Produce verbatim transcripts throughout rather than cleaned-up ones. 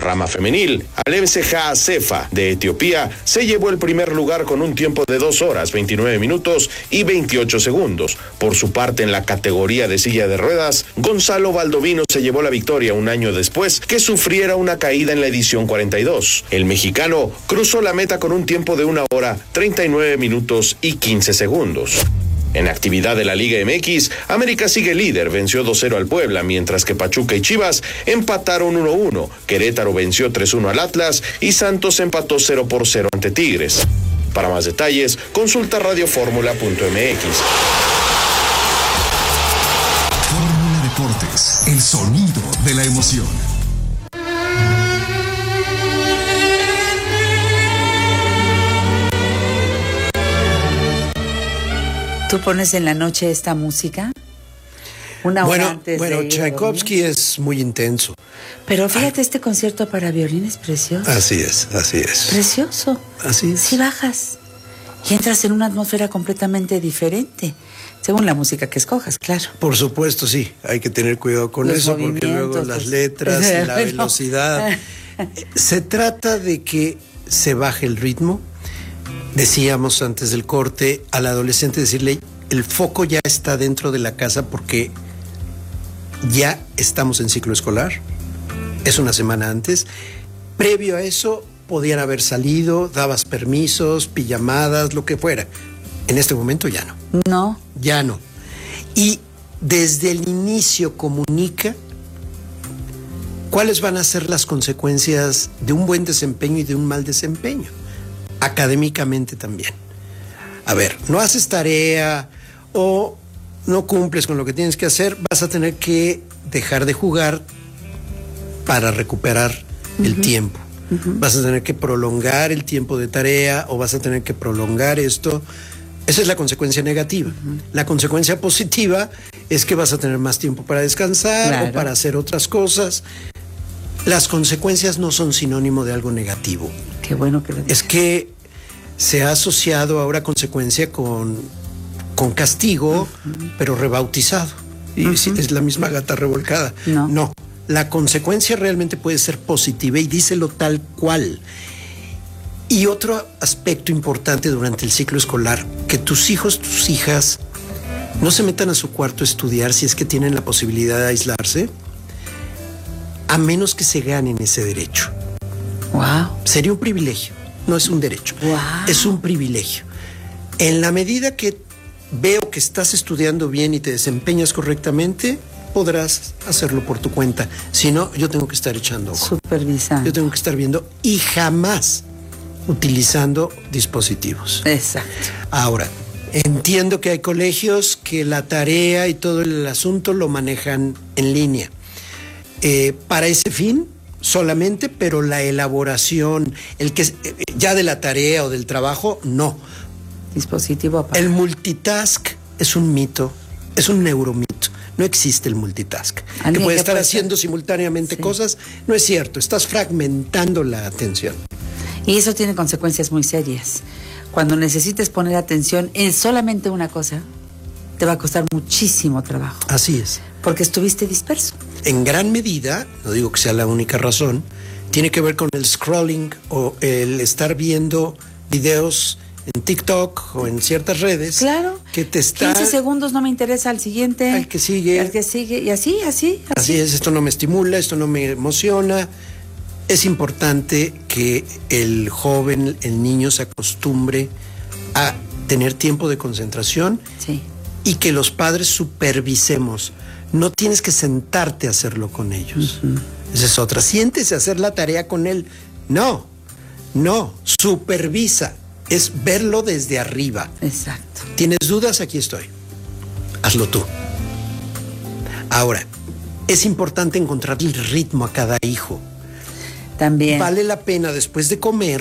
rama femenil, Alevseja Cefa de Etiopía se llevó el primer lugar con un tiempo de dos horas, veintinueve minutos y veintiocho segundos. Por su parte, en la categoría de silla de ruedas, Gonzalo Baldovino se llevó la victoria un año después que sufriera una caída en la edición cuarenta y dos. El mexicano cruzó la meta con un tiempo de una hora, treinta y nueve minutos y quince segundos. En actividad de la Liga M X, América sigue líder, venció dos cero al Puebla, mientras que Pachuca y Chivas empataron uno uno, Querétaro venció tres uno al Atlas y Santos empató cero por cero ante Tigres. Para más detalles, consulta radioformula punto m x. Fórmula Deportes, el sonido de la emoción. ¿Tú pones en la noche esta música? Una hora bueno, antes bueno, de ir Tchaikovsky es muy intenso. Pero fíjate, Ay. este concierto para violín es precioso. Así es, así es. Precioso. Así es. Si bajas y entras en una atmósfera completamente diferente, según la música que escojas, claro. Por supuesto, sí. Hay que tener cuidado con Los eso, porque luego pues, las letras y la velocidad. Se trata de que se baje el ritmo. Decíamos antes del corte al adolescente decirle, el foco ya está dentro de la casa porque ya estamos en ciclo escolar, es una semana antes. Previo a eso podían haber salido, dabas permisos, pijamadas, lo que fuera. En este momento ya no. No. Ya no. Y desde el inicio comunica cuáles van a ser las consecuencias de un buen desempeño y de un mal desempeño. Académicamente también. A ver, no haces tarea o no cumples con lo que tienes que hacer, vas a tener que dejar de jugar para recuperar uh-huh. el tiempo. Uh-huh. Vas a tener que prolongar el tiempo de tarea o vas a tener que prolongar esto. Esa es la consecuencia negativa. Uh-huh. La consecuencia positiva es que vas a tener más tiempo para descansar claro. o para hacer otras cosas. Las consecuencias no son sinónimo de algo negativo. Qué bueno que lo dices. Es que se ha asociado ahora consecuencia con, con castigo, uh-huh. pero rebautizado. Y uh-huh. sí, es la misma gata revolcada. No. No, la consecuencia realmente puede ser positiva y díselo tal cual. Y otro aspecto importante durante el ciclo escolar, que tus hijos, tus hijas, no se metan a su cuarto a estudiar si es que tienen la posibilidad de aislarse, a menos que se ganen ese derecho. Wow. Sería un privilegio, no es un derecho. Wow. Es un privilegio. En la medida que veo que estás estudiando bien y te desempeñas correctamente, podrás hacerlo por tu cuenta. Si no, yo tengo que estar echando ojo. Supervisando. Yo tengo que estar viendo y jamás utilizando dispositivos. Exacto. Ahora, entiendo que hay colegios que la tarea y todo el asunto lo manejan en línea. Eh, para ese fin solamente, pero la elaboración, el que eh, ya de la tarea o del trabajo, no. Dispositivo aparte. El multitask es un mito, es un neuromito. No existe el multitask. Que puede estar haciendo ser? simultáneamente sí. cosas. No es cierto, estás fragmentando la atención. Y eso tiene consecuencias muy serias. Cuando necesites poner atención en solamente una cosa, te va a costar muchísimo trabajo. Así es. Porque estuviste disperso. En gran medida, no digo que sea la única razón, tiene que ver con el scrolling o el estar viendo videos en TikTok o en ciertas redes. Claro. Que te está... quince segundos no me interesa, al siguiente. Al que sigue. Al que sigue. Y así, así, así. Así es, esto no me estimula, esto no me emociona. Es importante que el joven, el niño se acostumbre a tener tiempo de concentración. Sí. Y que los padres supervisemos. No tienes que sentarte a hacerlo con ellos. Uh-huh. Esa es otra. Siéntese a hacer la tarea con él. No, no, supervisa. Es verlo desde arriba. Exacto. ¿Tienes dudas? Aquí estoy. Hazlo tú. Ahora, es importante encontrar el ritmo a cada hijo. También. Vale la pena después de comer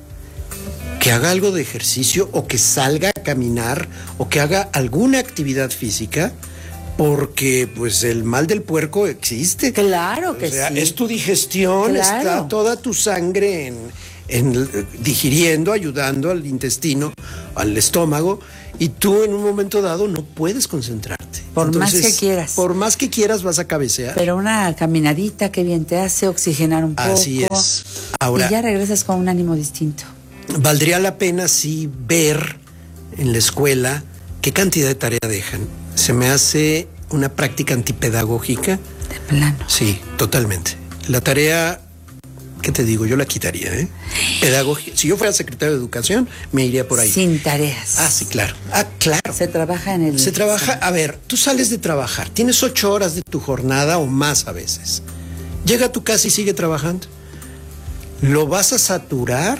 que haga algo de ejercicio o que salga a caminar o que haga alguna actividad física, porque pues el mal del puerco existe. Claro que o sea, sí. Es tu digestión, claro. Está toda tu sangre en, en digiriendo, ayudando al intestino, al estómago, y tú en un momento dado no puedes concentrarte. Por Por Entonces, más que quieras. Por más que quieras vas a cabecear. Pero una caminadita que bien te hace, oxigenar un poco. Así es. Ahora, y ya regresas con un ánimo distinto. Valdría la pena sí ver en la escuela qué cantidad de tarea dejan. Se me hace una práctica antipedagógica. De plano. Sí, totalmente. La tarea, ¿qué te digo? Yo la quitaría, ¿eh? Pedagogía. Si yo fuera secretario de Educación, me iría por ahí. Sin tareas. Ah, sí, claro. Ah, claro. Se trabaja en el... Se trabaja, a ver, tú sales de trabajar, tienes ocho horas de tu jornada o más a veces. Llega a tu casa y sigue trabajando. ¿Lo vas a saturar?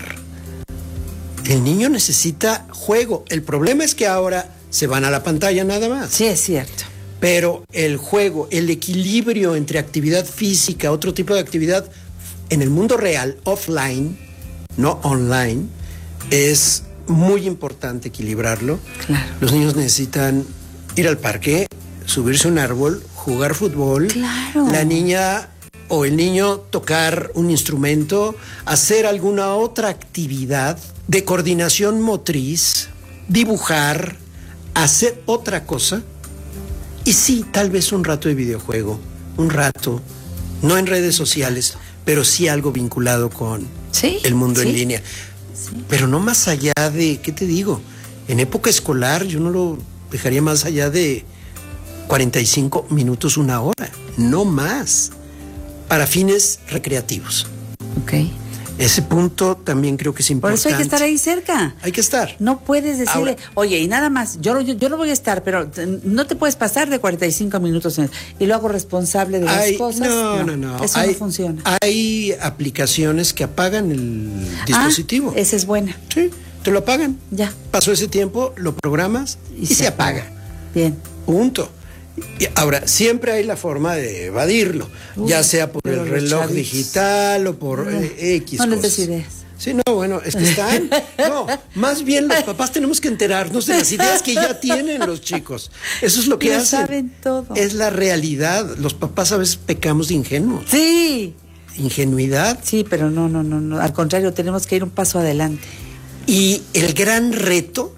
El niño necesita juego. El problema es que ahora se van a la pantalla nada más. Sí, es cierto. Pero el juego, el equilibrio entre actividad física, otro tipo de actividad en el mundo real, offline, no online, es muy importante equilibrarlo. Claro. Los niños necesitan ir al parque, subirse a un árbol, jugar fútbol. Claro. La niña o el niño tocar un instrumento, hacer alguna otra actividad de coordinación motriz, dibujar, hacer otra cosa. Y sí, tal vez un rato de videojuego, un rato, no en redes sociales, pero sí algo vinculado con ¿Sí? el mundo ¿Sí? en línea. Sí. Pero no más allá de, ¿qué te digo? En época escolar yo no lo dejaría más allá de cuarenta y cinco minutos, una hora, no más, para fines recreativos. Ok. Ese punto también creo que es Por importante. eso hay que estar ahí cerca. Hay que estar. No puedes decirle, Ahora, oye, y nada más, yo, yo, yo no voy a estar, pero t- no te puedes pasar de cuarenta y cinco minutos en- y lo hago responsable de las hay, cosas. no, no, no. Eso hay, no funciona. Hay aplicaciones que apagan el dispositivo. Ah, esa es buena. Sí, te lo apagan. Ya. Pasó ese tiempo, lo programas y, se, apaga. Bien. Punto. Y ahora, siempre hay la forma de evadirlo, Uy, ya sea por pero el los reloj chavitos. digital o por No, eh, X no les cosas. des ideas. Sí, no, bueno, es que están. No, más bien los papás tenemos que enterarnos de las ideas que ya tienen los chicos. Eso es lo que Ya hacen. saben todo. Es la realidad. Los papás a veces pecamos de ingenuos. Sí. Ingenuidad. Sí, pero no, no, no, no. Al contrario, tenemos que ir un paso adelante. Y el gran reto,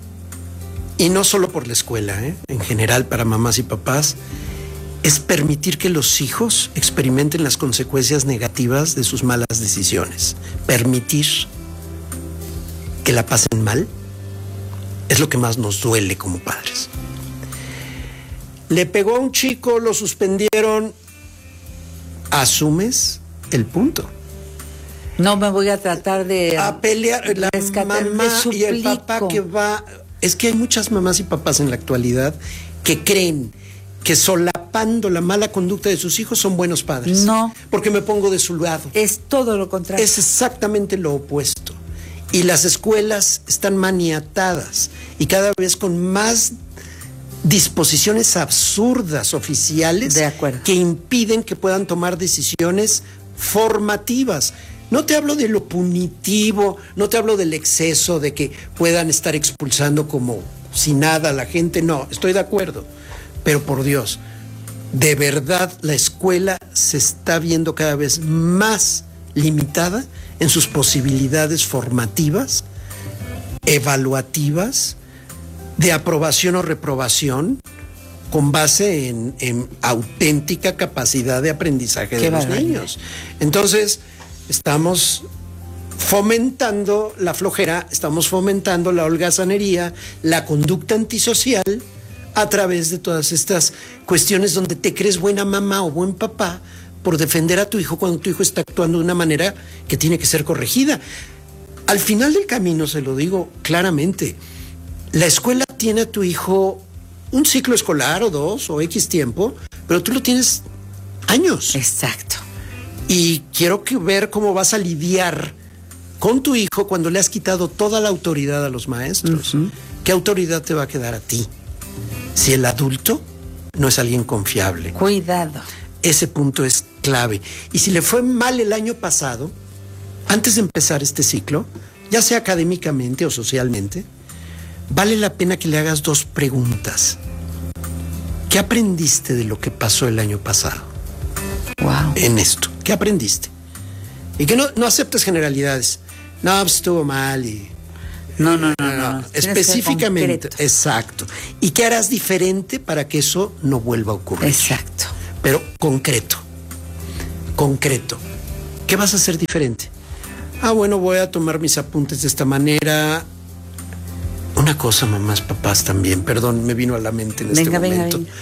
y no solo por la escuela, ¿eh? En general para mamás y papás, es permitir que los hijos experimenten las consecuencias negativas de sus malas decisiones. Permitir que la pasen mal es lo que más nos duele como padres. Le pegó a un chico, lo suspendieron. ¿Asumes el punto? No me voy a tratar de A pelear la rescatar, mamá les y el suplico. papá que va. Es que hay muchas mamás y papás en la actualidad que creen que solapando la mala conducta de sus hijos son buenos padres. No. Porque me pongo de su lado. Es todo lo contrario. Es exactamente lo opuesto. Y las escuelas están maniatadas y cada vez con más disposiciones absurdas oficiales De acuerdo. que impiden que puedan tomar decisiones formativas. No te hablo de lo punitivo, no te hablo del exceso, de que puedan estar expulsando como si nada a la gente, no, estoy de acuerdo. Pero por Dios, de verdad la escuela se está viendo cada vez más limitada en sus posibilidades formativas, evaluativas, de aprobación o reprobación, con base en, en auténtica capacidad de aprendizaje Qué de los barbaridad. niños. Entonces, estamos fomentando la flojera, estamos fomentando la holgazanería, la conducta antisocial, a través de todas estas cuestiones donde te crees buena mamá o buen papá por defender a tu hijo cuando tu hijo está actuando de una manera que tiene que ser corregida. Al final del camino, se lo digo claramente, la escuela tiene a tu hijo un ciclo escolar o dos o X tiempo, pero tú lo tienes años. Exacto. Y quiero que ver cómo vas a lidiar con tu hijo cuando le has quitado toda la autoridad a los maestros. Uh-huh. ¿Qué autoridad te va a quedar a ti? Si el adulto no es alguien confiable. Cuidado. Ese punto es clave. Y si le fue mal el año pasado, antes de empezar este ciclo, ya sea académicamente o socialmente, vale la pena que le hagas dos preguntas. ¿Qué aprendiste de lo que pasó el año pasado? Wow. En esto. ¿Qué aprendiste? Y que no, no aceptes generalidades. No, pues estuvo mal y No, no, no, no. no. Específicamente, exacto. ¿Y qué harás diferente para que eso no vuelva a ocurrir? Exacto. Pero concreto, concreto. ¿Qué vas a hacer diferente? Ah, bueno, voy a tomar mis apuntes de esta manera. Una cosa, mamás, papás también, perdón, me vino a la mente en venga, este venga, momento. venga.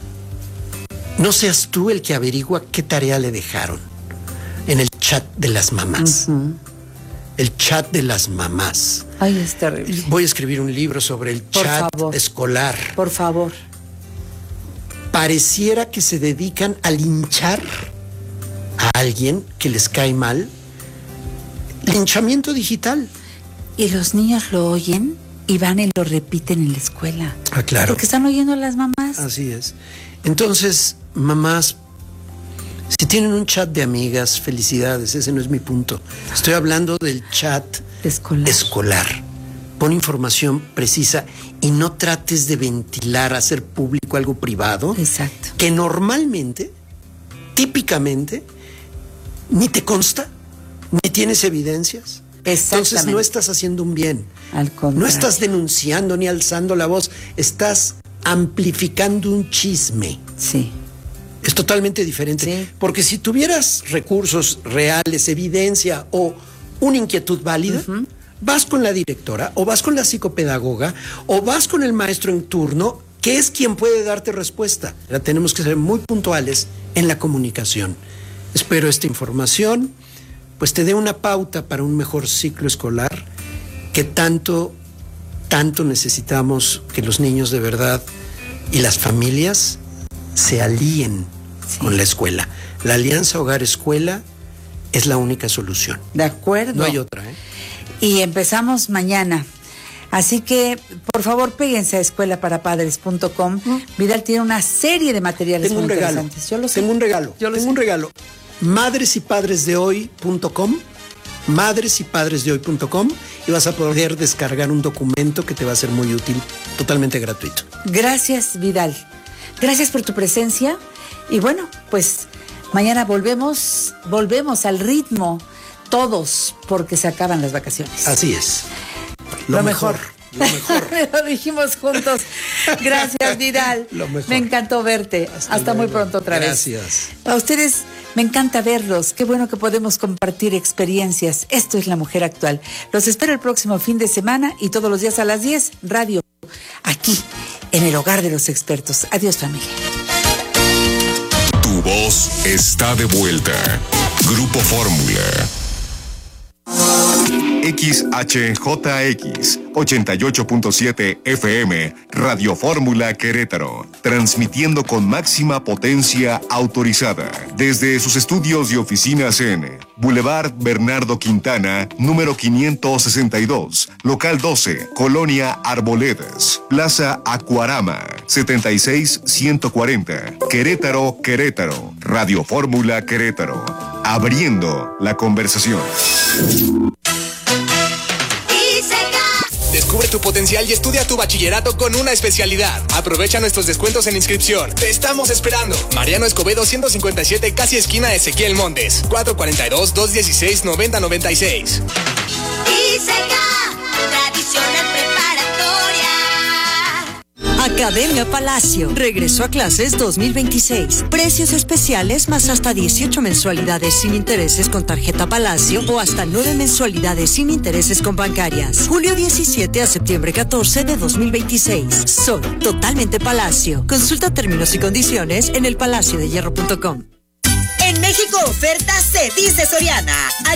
No seas tú el que averigua qué tarea le dejaron en el chat de las mamás. Uh-huh. El chat de las mamás. Ay, es terrible. Voy a escribir un libro sobre el Por chat favor. escolar. Por favor. Pareciera que se dedican a linchar a alguien que les cae mal. Linchamiento digital. Y los niños lo oyen y van y lo repiten en la escuela. Ah, claro. Porque están oyendo a las mamás. Así es. Entonces, mamás, si tienen un chat de amigas, felicidades, ese no es mi punto. Estoy hablando del chat escolar. escolar. Pon información precisa y no trates de ventilar, hacer público algo privado. Exacto. Que normalmente, típicamente, ni te consta, ni tienes evidencias. Entonces no estás haciendo un bien. Al contrario. No estás denunciando ni alzando la voz, estás amplificando un chisme. Sí. Es totalmente diferente. Sí. Porque si tuvieras recursos reales, evidencia o una inquietud válida, uh-huh. vas con la directora o vas con la psicopedagoga o vas con el maestro en turno, que es quien puede darte respuesta. Ahora tenemos que ser muy puntuales en la comunicación. Espero esta información pues te dé una pauta para un mejor ciclo escolar que tanto, tanto necesitamos que los niños de verdad y las familias se alíen sí. con la escuela. La alianza hogar-escuela es la única solución. De acuerdo. No hay otra, ¿eh? Y empezamos mañana. Así que, por favor, péguense a escuela para padres punto com. ¿Mm? Vidal tiene una serie de materiales Tengo muy un regalo. interesantes. Yo lo sé. Tengo un regalo. Yo lo Tengo sé. un regalo. madres y padres de hoy punto com, madres y padres de hoy punto com, y vas a poder descargar un documento que te va a ser muy útil, totalmente gratuito. Gracias, Vidal. Gracias por tu presencia. Y bueno, pues mañana volvemos, volvemos al ritmo, todos, porque se acaban las vacaciones. Así es. Lo, lo mejor. mejor. Lo mejor. Lo dijimos juntos. Gracias, Vidal. Lo mejor. Me encantó verte. Hasta, Hasta muy pronto otra Gracias. vez. Gracias. A ustedes me encanta verlos. Qué bueno que podemos compartir experiencias. Esto es La Mujer Actual. Los espero el próximo fin de semana y todos los días a las diez, radio, aquí, en el hogar de los expertos. Adiós, familia. Tu voz está de vuelta. Grupo Fórmula. X H J X ochenta y ocho punto siete F M, Radio Fórmula Querétaro, transmitiendo con máxima potencia autorizada desde sus estudios y oficinas en Boulevard Bernardo Quintana, número quinientos sesenta y dos, local doce, Colonia Arboledas, Plaza Acuarama, setenta y seis ciento cuarenta, Querétaro, Querétaro, Radio Fórmula Querétaro, abriendo la conversación. Descubre tu potencial y estudia tu bachillerato con una especialidad. Aprovecha nuestros descuentos en inscripción. Te estamos esperando. Mariano Escobedo ciento cincuenta y siete, casi esquina Ezequiel Montes. cuatro cuatro dos, dos uno seis, nueve cero nueve seis. ISECA, tradicional preparatoria. Academia Palacio. Regresó a clases dos mil veintiséis. Precios especiales más hasta dieciocho mensualidades sin intereses con tarjeta Palacio o hasta nueve mensualidades sin intereses con bancarias. Julio diecisiete a septiembre catorce de dos mil veintiséis. Soy totalmente Palacio. Consulta términos y condiciones en el palacio de hierro punto com. En México oferta se dice Soriana.